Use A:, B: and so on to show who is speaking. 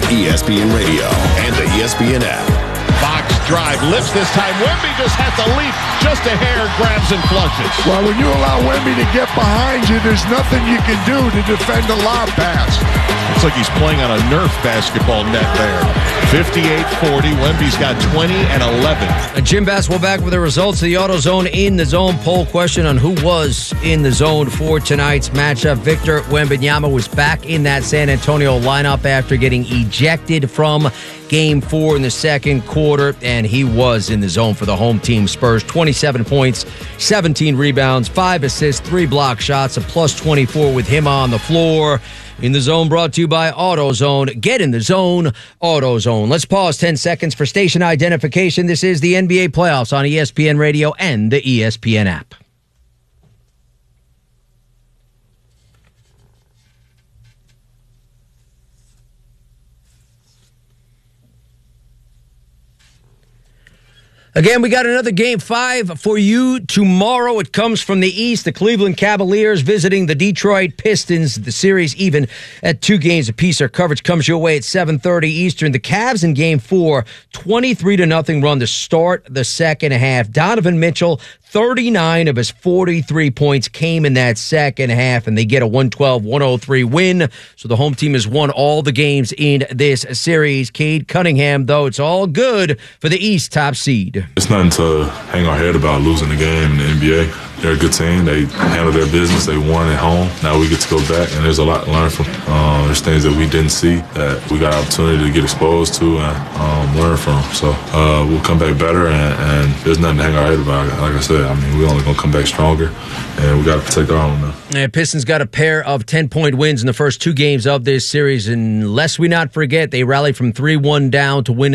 A: ESPN Radio and the ESPN app.
B: Fox drive, lifts this time. Wemby just has to leap just a hair, grabs and flushes.
C: Well, when you allow Wemby to get behind you, there's nothing you can do to defend a lob pass.
B: Looks like he's playing on a Nerf basketball net there. 58-40. Wemby's got 20 and 11.
D: Jim Bass will back with the results of the AutoZone In the Zone poll question on who was in the zone for tonight's matchup. Victor Wembanyama was back in that San Antonio lineup after getting ejected from Game 4 in the second quarter, and he was in the zone for the home team Spurs. 27 points, 17 rebounds, 5 assists, 3 block shots, a plus 24 with him on the floor. In the Zone brought to you by AutoZone. Get in the zone, AutoZone. Let's pause 10 seconds for station identification. This is the NBA playoffs on ESPN Radio and the ESPN app. Again, we got another Game 5 for you tomorrow. It comes from the East. The Cleveland Cavaliers visiting the Detroit Pistons. The series even at 2 games apiece. Our coverage comes your way at 7:30 Eastern. The Cavs in Game 4, 23-0 run to start the second half. Donovan Mitchell, 39 of his 43 points came in that second half, and they get a 112-103 win. So the home team has won all the games in this series. Cade Cunningham, though, it's all good for the East top seed.
E: It's nothing to hang our head about losing the game in the NBA. They're a good team. They handled their business. They won at home. Now we get to go back, and there's a lot to learn from. There's things that we didn't see that we got an opportunity to get exposed to and learn from. So we'll come back better, and there's nothing to hang our head about. Like I said, I mean, we're only going to come back stronger, and we got to protect our own now.
D: And Pistons got a pair of 10-point wins in the first 2 games of this series, and lest we not forget, they rallied from 3-1 down to win